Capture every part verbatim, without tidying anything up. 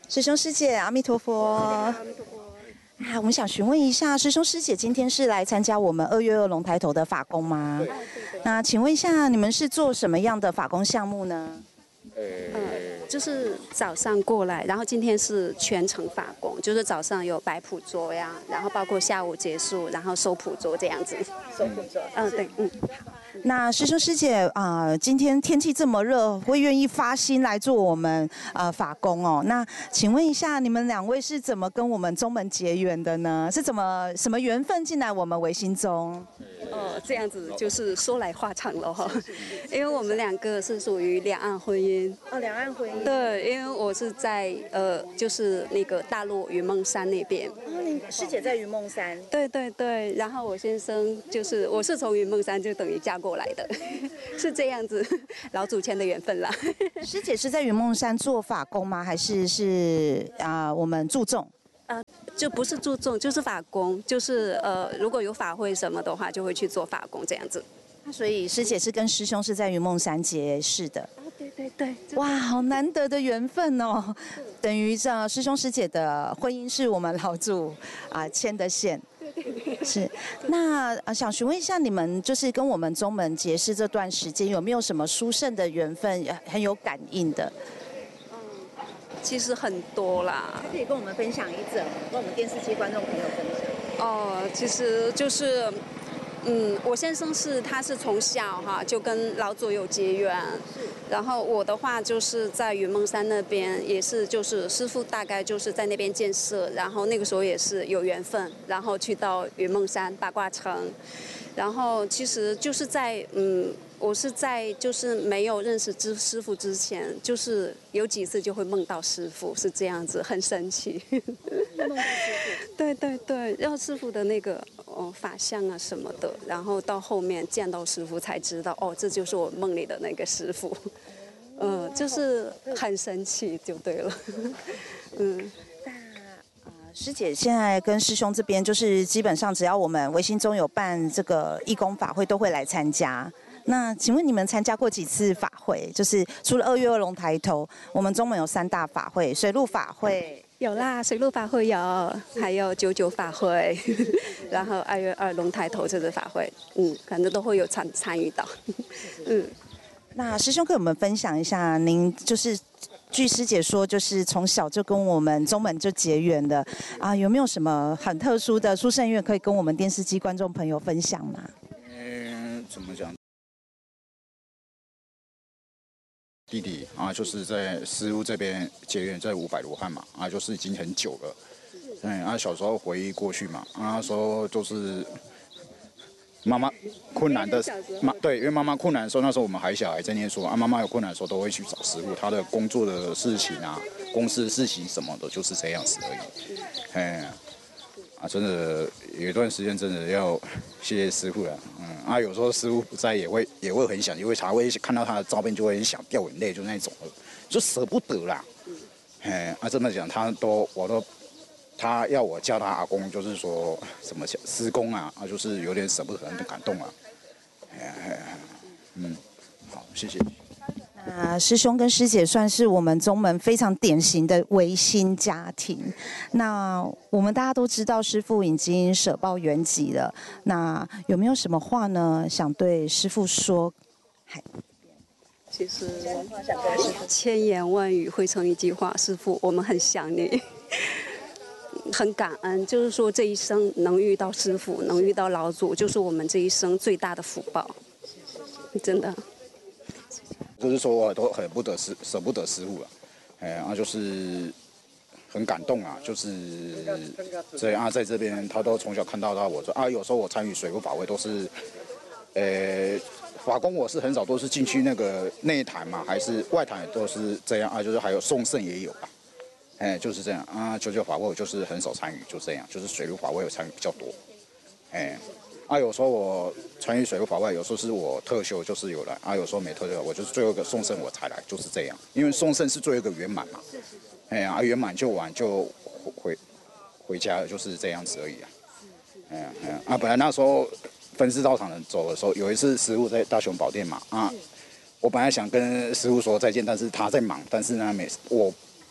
师兄师姐，阿弥陀佛。阿弥陀佛。啊，我们想询问一下，师兄师姐今天是来参加我们二月二龙抬头的法工吗？ 对。 那请问一下，你们是做什么样的法工项目呢？ 呃， 就是早上过来，然后今天是全程法工，就是早上有摆谱桌呀，然后包括下午结束，然后收谱桌这样子。 收谱桌。 嗯，对，嗯。 那师兄师姐啊、呃，今天天气这么热，会愿意发心来做我们呃法工哦？那请问一下，你们两位是怎么跟我们宗门结缘的呢？是怎么什么缘分进来我们唯心宗？ 哦，这样子就是说来话长了哈，因为我们两个是属于两岸婚姻。 哦，两岸婚姻。 对，因为我是在呃，就是那个大陆云梦山那边。 哦，你师姐在云梦山。 对对对，然后我先生就是我是从云梦山就等于嫁过来的，是这样子，老祖先的缘分啦。 师姐是在云梦山做法工吗？还是是啊、呃、我们注重？ 呃，就不是注重，就是法工，就是呃，如果有法会什么的话，就会去做法工这样子。 那所以师姐是跟师兄是在云梦山结识的。 哦，对对对。 哇，好难得的缘分哦！等于这师兄师姐的婚姻是我们老祖啊、呃、牵的线。是。那呃想询问一下，你们就是跟我们宗门结识这段时间，有没有什么殊胜的缘分，很有感应的？ 其实很多啦， 可以跟我们分享一则，跟我们电视机观众朋友分享。 哦，其实就是，嗯，我先生是他是从小哈就跟老祖有结缘，然后我的话就是在云梦山那边也是就是师父大概就是在那边建设，然后那个时候也是有缘分，然后去到云梦山八卦城，然后其实就是在嗯。我是在就是没有认识之师傅之前，就是有几次就会梦到师傅，是这样子，很神奇。梦到师傅？对对对，然后师傅的那个哦法相啊什么的，然后到后面见到师傅才知道，哦，这就是我梦里的那个师傅。嗯、呃，就是很神奇，就对了。嗯。 师姐现在跟师兄这边，就是基本上只要我们唯心宗有办这个义工法会，都会来参加。那请问你们参加过几次法会？就是除了二月二龙抬头，我们宗门有三大法会，水陆法会有啦，水陆法会有，还有九九法会，然后二月二龙抬头这个法会，嗯，可能都会有参参与到，嗯。 那师兄跟我们分享一下，您就是据师姐说，就是从小就跟我们宗门就结缘的啊，有没有什么很特殊的殊胜愿可以跟我们电视机观众朋友分享吗？ 嗯，怎么讲？弟弟啊，就是在师父这边结缘，在五百罗汉嘛，啊，就是已经很久了。嗯，啊，小时候回忆过去嘛，啊，那时候就是妈妈困难的妈，对，因为妈妈困难的时候，那时候我们还小，还在念书啊，妈妈有困难的时候都会去找师父，他的工作的事情啊，公司的事情什么的，就是这样子而已。嗯，啊，真的有一段时间真的要谢谢师父了，嗯，啊，有时候师父不在也会也会很想，因为才会看到他的照片就会很想掉眼泪，就那种了，就舍不得啦。哎，啊，这么讲他都我都。他要我叫他阿公，就是说什么施工啊，啊，就是有点舍不得，很感动啊。哎呀，哎呀，嗯，好，谢谢。 那师兄跟师姐算是我们宗门非常典型的唯心家庭。那我们大家都知道师父已经舍报原籍了，那有没有什么话呢？想对师父说？嗨。 其实千言万语汇成一句话，师父，我们很想你。很感恩，就是说这一生能遇到师父，能遇到老祖，就是我们这一生最大的福报，真的。 就是说我都很不得师，舍不得师父了，哎，啊，就是很感动啊，就是所以啊，在这边他都从小看到他，我说啊，有时候我参与水陆法会都是，呃，法工我是很少都是进去那个内坛嘛，还是外坛都是这样啊，就是还有送圣也有吧。哎，就是这样啊，九九法会我就是很少参与，就这样，就是水陆法会有参与比较多。哎，啊，有时候我参与水陆法会，有时候是我特休就是有来，啊，有时候没特休，我就是最后一个送圣我才来，就是这样。因为送圣是最后一个圆满嘛。哎呀，啊，圆满就完就回回家了，就是这样子而已啊。哎呀，哎呀，啊，本来那时候分师道场人走的时候，有一次师父在大雄宝殿嘛，啊，我本来想跟师父说再见，但是他在忙，但是呢，每我。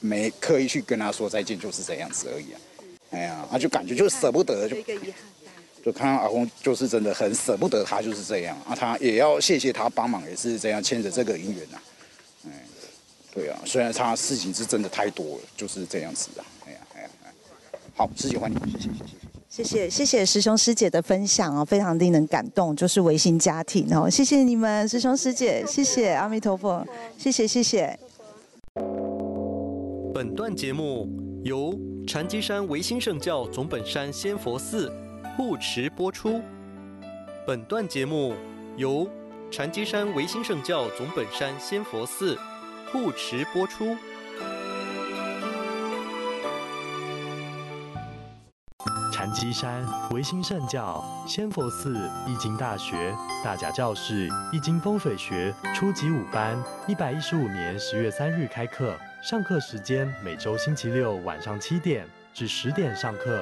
没刻意去跟他说再见，就是这样子而已啊。哎呀，他就感觉就舍不得，就就看到阿公就是真的很舍不得他，就是这样啊。他也要谢谢他帮忙，也是这样牵着这个姻缘呐。哎，对啊，虽然他事情是真的太多了，就是这样子啊。哎呀，哎呀，好，师姐欢迎，谢谢，谢谢。 谢谢谢谢师兄师姐的分享哦，非常令人感动，就是维新家庭哦，谢谢你们师兄师姐，谢谢阿弥陀佛，谢谢谢谢。 本段节目由禅机山维新圣教总本山仙佛寺护持播出。本段节目由禅机山维新圣教总本山仙佛寺护持播出。 禅机山维新圣教仙佛寺易经大学大甲教室易经风水学初级五班，一百一十五年十月三日开课，上课时间每周星期六晚上七点至十点上课。